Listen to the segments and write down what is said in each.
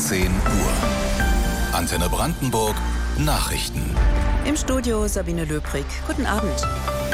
10 Uhr. Antenne Brandenburg Nachrichten. Im Studio Sabine Löbrig. Guten Abend.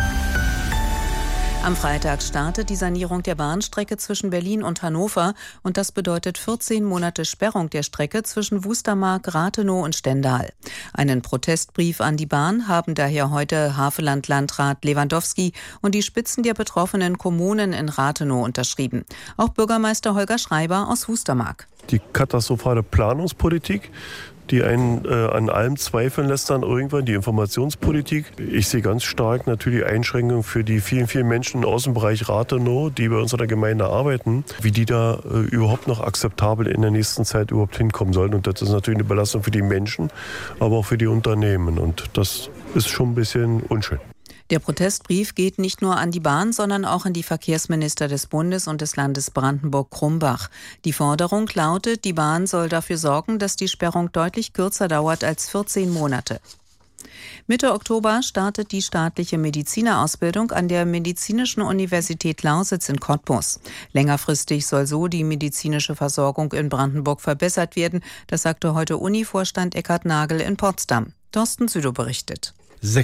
Am Freitag startet die Sanierung der Bahnstrecke zwischen Berlin und Hannover und das bedeutet 14 Monate Sperrung der Strecke zwischen Wustermark, Rathenow und Stendal. Einen Protestbrief an die Bahn haben daher heute Havelland-Landrat Lewandowski und die Spitzen der betroffenen Kommunen in Rathenow unterschrieben. Auch Bürgermeister Holger Schreiber aus Wustermark. Die katastrophale Planungspolitik, die einen an allem zweifeln lässt dann irgendwann, die Informationspolitik. Ich sehe ganz stark natürlich Einschränkungen für die vielen, vielen Menschen im Außenbereich Rathenow, die bei uns in der Gemeinde arbeiten, wie die da überhaupt noch akzeptabel in der nächsten Zeit überhaupt hinkommen sollen. Und das ist natürlich eine Belastung für die Menschen, aber auch für die Unternehmen. Und das ist schon ein bisschen unschön. Der Protestbrief geht nicht nur an die Bahn, sondern auch an die Verkehrsminister des Bundes und des Landes Brandenburg-Krumbach. Die Forderung lautet, die Bahn soll dafür sorgen, dass die Sperrung deutlich kürzer dauert als 14 Monate. Mitte Oktober startet die staatliche Medizinerausbildung an der Medizinischen Universität Lausitz in Cottbus. Längerfristig soll so die medizinische Versorgung in Brandenburg verbessert werden. Das sagte heute Uni-Vorstand Eckhard Nagel in Potsdam. Thorsten Südow berichtet.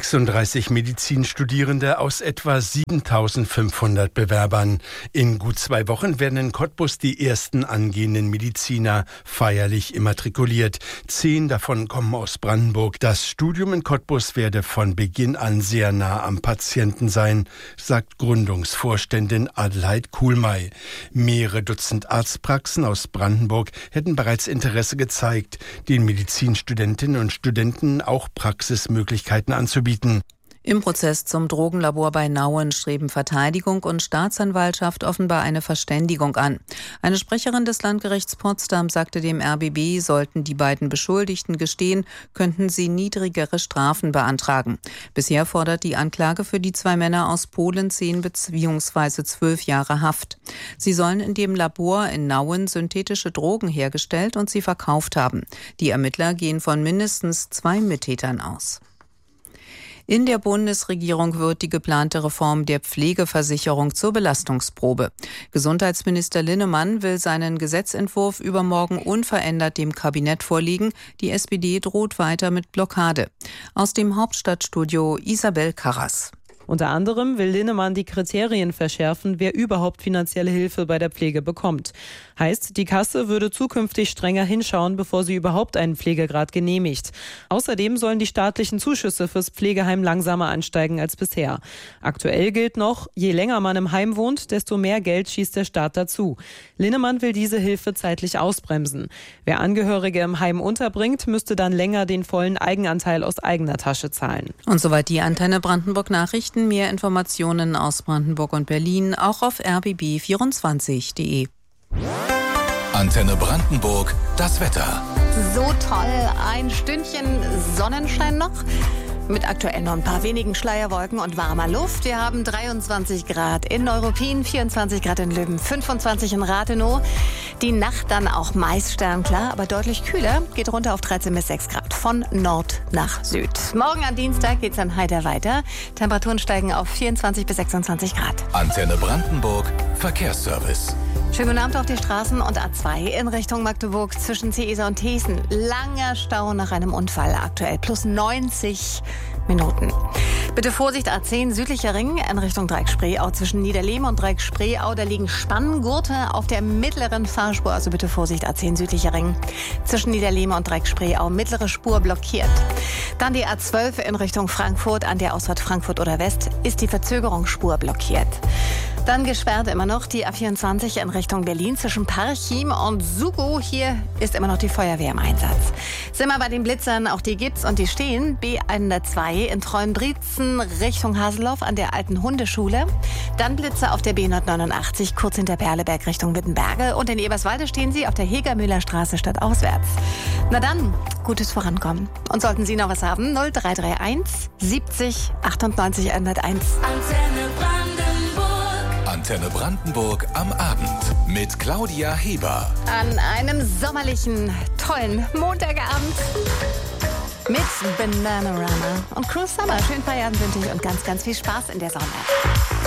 36 Medizinstudierende aus etwa 7.500 Bewerbern. In gut 2 Wochen werden in Cottbus die ersten angehenden Mediziner feierlich immatrikuliert. 10 davon kommen aus Brandenburg. Das Studium in Cottbus werde von Beginn an sehr nah am Patienten sein, sagt Gründungsvorständin Adelheid Kuhlmey. Mehrere Dutzend Arztpraxen aus Brandenburg hätten bereits Interesse gezeigt, den Medizinstudentinnen und Studenten auch Praxismöglichkeiten anzubieten. Im Prozess zum Drogenlabor bei Nauen streben Verteidigung und Staatsanwaltschaft offenbar eine Verständigung an. Eine Sprecherin des Landgerichts Potsdam sagte dem RBB, sollten die beiden Beschuldigten gestehen, könnten sie niedrigere Strafen beantragen. Bisher fordert die Anklage für die 2 Männer aus Polen 10 bzw. 12 Jahre Haft. Sie sollen in dem Labor in Nauen synthetische Drogen hergestellt und sie verkauft haben. Die Ermittler gehen von mindestens 2 Mittätern aus. In der Bundesregierung wird die geplante Reform der Pflegeversicherung zur Belastungsprobe. Gesundheitsminister Linnemann will seinen Gesetzentwurf übermorgen unverändert dem Kabinett vorlegen. Die SPD droht weiter mit Blockade. Aus dem Hauptstadtstudio Isabel Karras. Unter anderem will Linnemann die Kriterien verschärfen, wer überhaupt finanzielle Hilfe bei der Pflege bekommt. Heißt, die Kasse würde zukünftig strenger hinschauen, bevor sie überhaupt einen Pflegegrad genehmigt. Außerdem sollen die staatlichen Zuschüsse fürs Pflegeheim langsamer ansteigen als bisher. Aktuell gilt noch, je länger man im Heim wohnt, desto mehr Geld schießt der Staat dazu. Linnemann will diese Hilfe zeitlich ausbremsen. Wer Angehörige im Heim unterbringt, müsste dann länger den vollen Eigenanteil aus eigener Tasche zahlen. Und soweit die Antenne Brandenburg Nachrichten. Mehr Informationen aus Brandenburg und Berlin auch auf rbb24.de. Antenne Brandenburg, das Wetter. So toll, ein Stündchen Sonnenschein noch. Mit aktuell noch ein paar wenigen Schleierwolken und warmer Luft. Wir haben 23 Grad in Neuruppin, 24 Grad in Löben, 25 in Rathenow. Die Nacht dann auch meist sternklar, aber deutlich kühler. Geht runter auf 13 bis 6 Grad von Nord nach Süd. Morgen am Dienstag geht's dann heiter weiter. Temperaturen steigen auf 24 bis 26 Grad. Antenne Brandenburg, Verkehrsservice. Schönen guten Abend auf die Straßen und A2 in Richtung Magdeburg zwischen Seesa und Thesen. Langer Stau nach einem Unfall, aktuell plus 90 Minuten. Bitte Vorsicht, A10 südlicher Ring in Richtung Dreieck-Spreeau zwischen Niederlehm und Dreieck-Spreeau. Da liegen Spanngurte auf der mittleren Fahrspur, also bitte Vorsicht, A10 südlicher Ring zwischen Niederlehm und Dreieck-Spreeau. Mittlere Spur blockiert. Dann die A12 in Richtung Frankfurt. An der Ausfahrt Frankfurt oder West ist die Verzögerungsspur blockiert. Dann gesperrt immer noch die A24 in Richtung Berlin zwischen Parchim und Sugow. Hier ist immer noch die Feuerwehr im Einsatz. Sind wir bei den Blitzern, auch die gibt's und die stehen. B102 in Treuenbrietzen Richtung Haseloff an der alten Hundeschule. Dann Blitzer auf der B189 kurz hinter Perleberg Richtung Wittenberge. Und in Eberswalde stehen sie auf der Hegermühler-Straße stadtauswärts. Na dann, gutes Vorankommen. Und sollten Sie noch was haben, 0331 70 98 101. Antenne Brandenburg am Abend mit Claudia Heber. An einem sommerlichen, tollen Montagabend mit Bananarama und Cruise Summer. Schönen Feierabend wünsche ich und ganz, ganz viel Spaß in der Sonne.